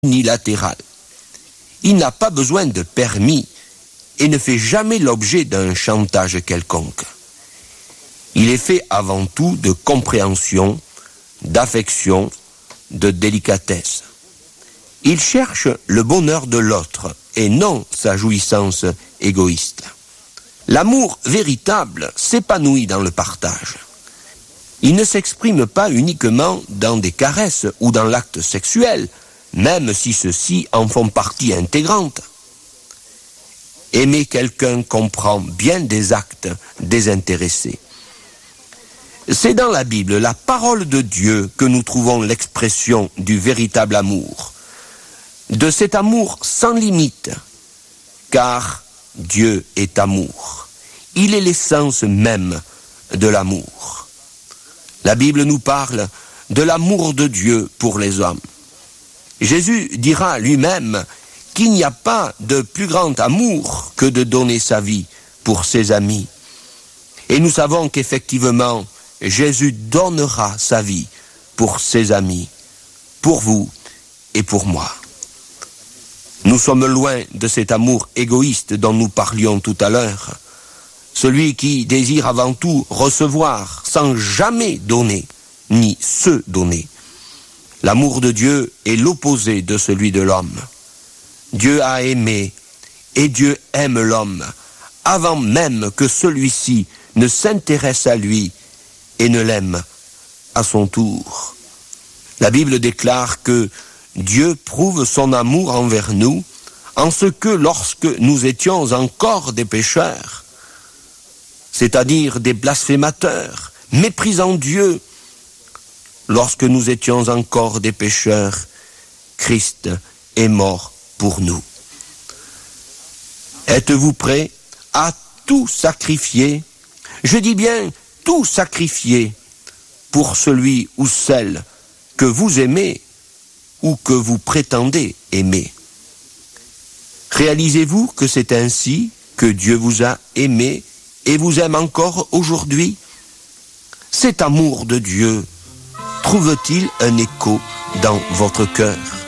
unilatéral. Il n'a pas besoin de permis et ne fait jamais l'objet d'un chantage quelconque. Il est fait avant tout de compréhension, d'affection, de délicatesse. Il cherche le bonheur de l'autre et non sa jouissance égoïste. L'amour véritable s'épanouit dans le partage. Il ne s'exprime pas uniquement dans des caresses ou dans l'acte sexuel, même si ceux-ci en font partie intégrante. Aimer quelqu'un comprend bien des actes désintéressés. C'est dans la Bible, la parole de Dieu, que nous trouvons l'expression du véritable amour, de cet amour sans limite, car Dieu est amour. Il est l'essence même de l'amour. La Bible nous parle de l'amour de Dieu pour les hommes. Jésus dira lui-même qu'il n'y a pas de plus grand amour que de donner sa vie pour ses amis. Et nous savons qu'effectivement, Jésus donnera sa vie pour ses amis, pour vous et pour moi. Nous sommes loin de cet amour égoïste dont nous parlions tout à l'heure, celui qui désire avant tout recevoir sans jamais donner, ni se donner. L'amour de Dieu est l'opposé de celui de l'homme. Dieu a aimé et Dieu aime l'homme avant même que celui-ci ne s'intéresse à lui et ne l'aime à son tour. La Bible déclare que Dieu prouve son amour envers nous en ce que lorsque nous étions encore des pécheurs, c'est-à-dire des blasphémateurs, méprisant Dieu, lorsque nous étions encore des pécheurs, Christ est mort pour nous. Êtes-vous prêts à tout sacrifier? Je dis bien tout sacrifier pour celui ou celle que vous aimez ou que vous prétendez aimer. Réalisez-vous que c'est ainsi que Dieu vous a aimé et vous aime encore aujourd'hui? Cet amour de Dieu trouve-t-il un écho dans votre cœur?